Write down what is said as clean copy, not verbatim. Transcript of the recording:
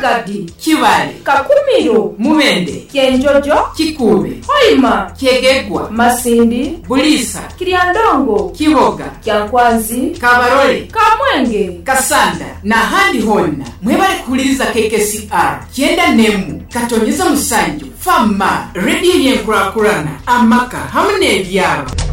Nakadi, Kibale, Kakumiro, Mubende, Kyenjojo, Kikube, Hoima, Kyegegwa, Masindi, Bulisa, Kiryandongo, Kiboga, Kyankwanzi, Kabarole, Kamwenge, Kasanda na handi honna mwebale kuwuliriza KKCR kyenda nemu katonyeza musanju fama radio yenkurakurana amaka hamwe n'ebyalo.